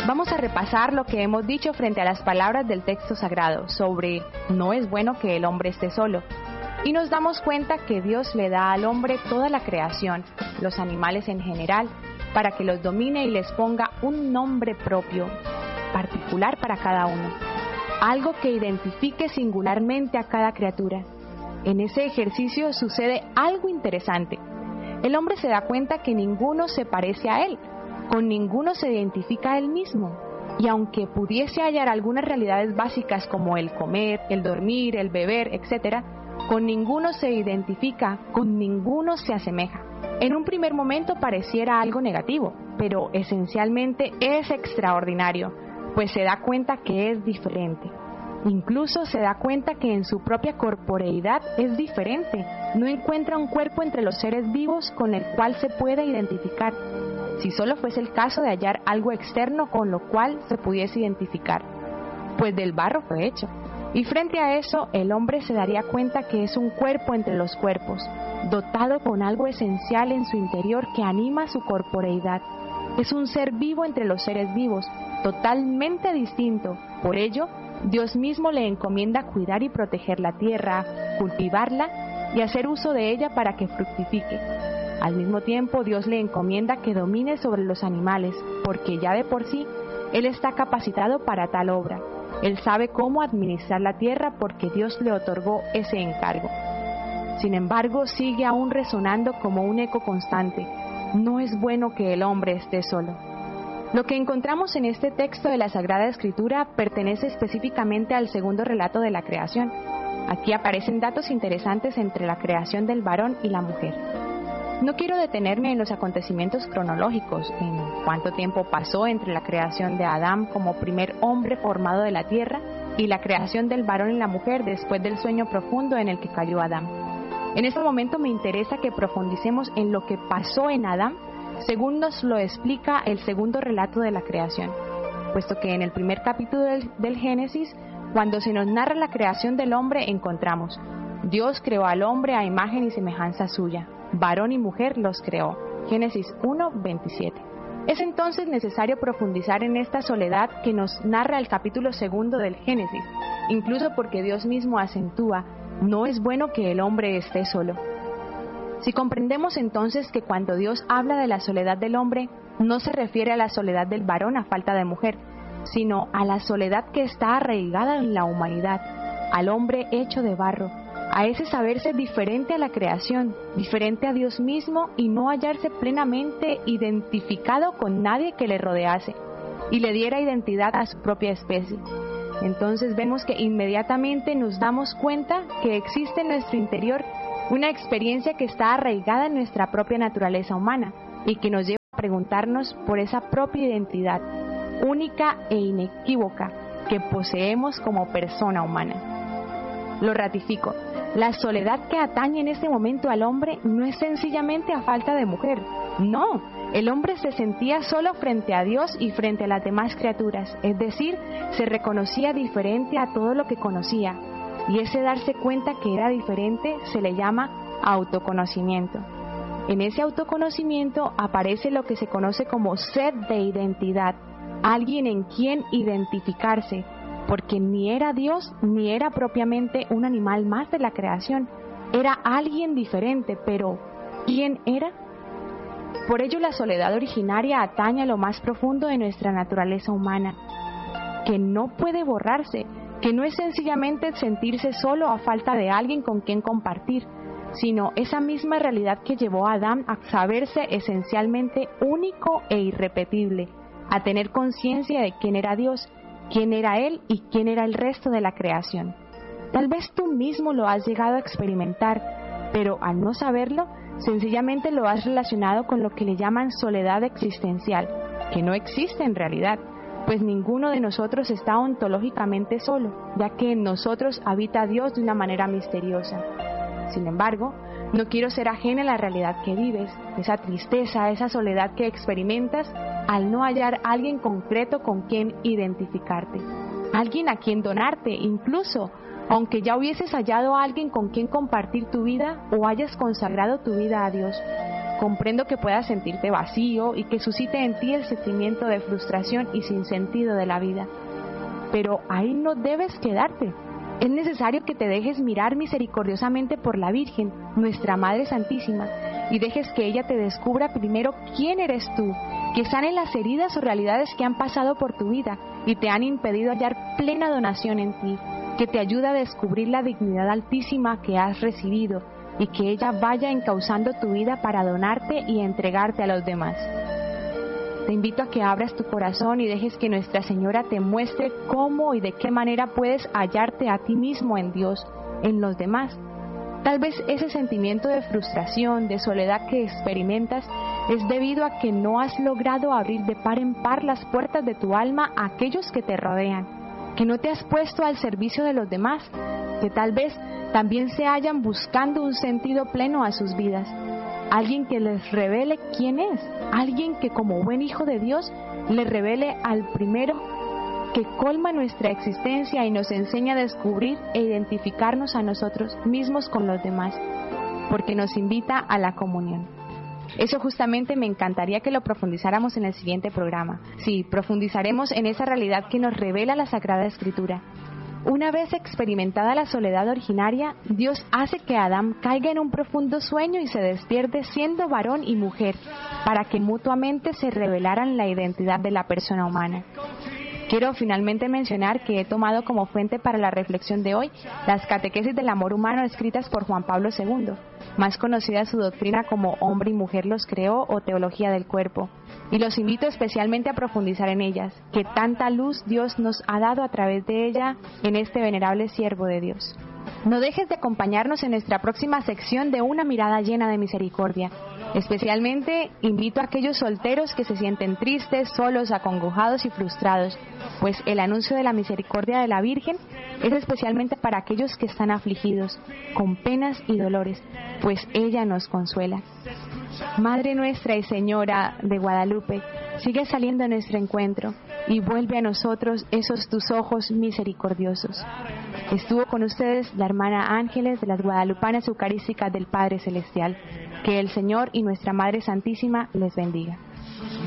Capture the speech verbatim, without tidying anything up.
Vamos a repasar lo que hemos dicho frente a las palabras del texto sagrado sobre no es bueno que el hombre esté solo. Y nos damos cuenta que Dios le da al hombre toda la creación, los animales en general, para que los domine y les ponga un nombre propio, particular para cada uno. Algo que identifique singularmente a cada criatura. En ese ejercicio sucede algo interesante. El hombre se da cuenta que ninguno se parece a él, con ninguno se identifica a él mismo. Y aunque pudiese hallar algunas realidades básicas como el comer, el dormir, el beber, etcétera, con ninguno se identifica, con ninguno se asemeja. En un primer momento pareciera algo negativo, pero esencialmente es extraordinario, pues se da cuenta que es diferente. Incluso se da cuenta que en su propia corporeidad es diferente. No encuentra un cuerpo entre los seres vivos con el cual se pueda identificar, si solo fuese el caso de hallar algo externo con lo cual se pudiese identificar, pues del barro fue hecho. Y frente a eso, el hombre se daría cuenta que es un cuerpo entre los cuerpos, dotado con algo esencial en su interior que anima su corporeidad. Es un ser vivo entre los seres vivos, totalmente distinto. Por ello, Dios mismo le encomienda cuidar y proteger la tierra, cultivarla y hacer uso de ella para que fructifique. Al mismo tiempo, Dios le encomienda que domine sobre los animales, porque ya de por sí, Él está capacitado para tal obra. Él sabe cómo administrar la tierra porque Dios le otorgó ese encargo. Sin embargo, sigue aún resonando como un eco constante. No es bueno que el hombre esté solo. Lo que encontramos en este texto de la Sagrada Escritura pertenece específicamente al segundo relato de la creación. Aquí aparecen datos interesantes entre la creación del varón y la mujer. No quiero detenerme en los acontecimientos cronológicos, en cuánto tiempo pasó entre la creación de Adán como primer hombre formado de la tierra y la creación del varón y la mujer después del sueño profundo en el que cayó Adán. En este momento me interesa que profundicemos en lo que pasó en Adán, según nos lo explica el segundo relato de la creación, puesto que en el primer capítulo del, del Génesis, cuando se nos narra la creación del hombre, encontramos: Dios creó al hombre a imagen y semejanza suya. Varón y mujer los creó. Génesis uno, veintisiete. Es entonces necesario profundizar en esta soledad que nos narra el capítulo segundo del Génesis, incluso porque Dios mismo acentúa: no es bueno que el hombre esté solo. Si comprendemos entonces que cuando Dios habla de la soledad del hombre, no se refiere a la soledad del varón a falta de mujer, sino a la soledad que está arraigada en la humanidad, al hombre hecho de barro, a ese saberse diferente a la creación, diferente a Dios mismo y no hallarse plenamente identificado con nadie que le rodease y le diera identidad a su propia especie. Entonces vemos que inmediatamente nos damos cuenta que existe en nuestro interior una experiencia que está arraigada en nuestra propia naturaleza humana y que nos lleva a preguntarnos por esa propia identidad única e inequívoca que poseemos como persona humana. Lo ratifico. La soledad que atañe en este momento al hombre no es sencillamente a falta de mujer. No, el hombre se sentía solo frente a Dios y frente a las demás criaturas, es decir, se reconocía diferente a todo lo que conocía. Y ese darse cuenta que era diferente se le llama autoconocimiento. En ese autoconocimiento aparece lo que se conoce como sed de identidad, alguien en quien identificarse, porque ni era Dios ni era propiamente un animal más de la creación, era alguien diferente, pero ¿quién era? Por ello la soledad originaria atañe a lo más profundo de nuestra naturaleza humana, que no puede borrarse, que no es sencillamente sentirse solo a falta de alguien con quien compartir, sino esa misma realidad que llevó a Adán a saberse esencialmente único e irrepetible, a tener conciencia de quién era Dios, quién era Él y quién era el resto de la creación. Tal vez tú mismo lo has llegado a experimentar, pero al no saberlo, sencillamente lo has relacionado con lo que le llaman soledad existencial, que no existe en realidad, pues ninguno de nosotros está ontológicamente solo, ya que en nosotros habita Dios de una manera misteriosa. Sin embargo, no quiero ser ajena a la realidad que vives, esa tristeza, esa soledad que experimentas al no hallar a alguien concreto con quien identificarte, alguien a quien donarte, incluso aunque ya hubieses hallado a alguien con quien compartir tu vida o hayas consagrado tu vida a Dios. Comprendo que puedas sentirte vacío y que suscite en ti el sentimiento de frustración y sin sentido de la vida. Pero ahí no debes quedarte. Es necesario que te dejes mirar misericordiosamente por la Virgen, nuestra Madre Santísima, y dejes que ella te descubra primero quién eres tú, que sane las heridas o realidades que han pasado por tu vida y te han impedido hallar plena donación en ti, que te ayude a descubrir la dignidad altísima que has recibido y que ella vaya encauzando tu vida para donarte y entregarte a los demás. Te invito a que abras tu corazón y dejes que Nuestra Señora te muestre cómo y de qué manera puedes hallarte a ti mismo en Dios, en los demás. Tal vez ese sentimiento de frustración, de soledad que experimentas es debido a que no has logrado abrir de par en par las puertas de tu alma a aquellos que te rodean, que no te has puesto al servicio de los demás, que tal vez también se hallan buscando un sentido pleno a sus vidas. Alguien que les revele quién es, alguien que como buen hijo de Dios le revele al primero que colma nuestra existencia y nos enseña a descubrir e identificarnos a nosotros mismos con los demás, porque nos invita a la comunión. Eso justamente me encantaría que lo profundizáramos en el siguiente programa. Sí, profundizaremos en esa realidad que nos revela la Sagrada Escritura. Una vez experimentada la soledad originaria, Dios hace que Adán caiga en un profundo sueño y se despierte siendo varón y mujer, para que mutuamente se revelaran la identidad de la persona humana. Quiero finalmente mencionar que he tomado como fuente para la reflexión de hoy las catequesis del amor humano escritas por Juan Pablo segundo, más conocida su doctrina como Hombre y Mujer los creó o Teología del Cuerpo, y los invito especialmente a profundizar en ellas, que tanta luz Dios nos ha dado a través de ella en este venerable siervo de Dios. No dejes de acompañarnos en nuestra próxima sección de Una mirada llena de misericordia. Especialmente invito a aquellos solteros que se sienten tristes, solos, acongojados y frustrados, pues el anuncio de la misericordia de la Virgen es especialmente para aquellos que están afligidos, con penas y dolores, pues ella nos consuela. Madre nuestra y Señora de Guadalupe, sigue saliendo a nuestro encuentro y vuelve a nosotros esos tus ojos misericordiosos. Estuvo con ustedes la hermana Ángeles de las Guadalupanas Eucarísticas del Padre Celestial. Que el Señor y nuestra Madre Santísima les bendiga.